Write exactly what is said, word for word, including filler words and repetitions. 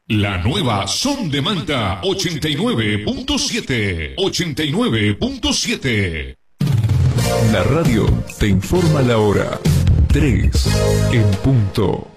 La nueva Son de Manta ochenta y nueve punto siete. ochenta y nueve punto siete. La radio te informa la hora. tres en punto.